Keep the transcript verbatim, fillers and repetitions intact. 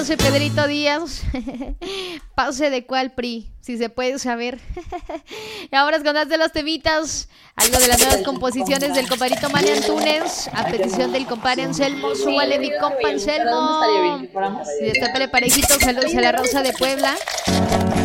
José Pedrito Díaz. Pase de cuál P R I, si se puede saber. Y ahora es cuando de los temitas. Algo de las nuevas composiciones del compadrito Manny Antunes. A petición del compadre Anselmo. Súbale mi compa Anselmo. Y destapele parejito. Saludos a la Rosa de Puebla.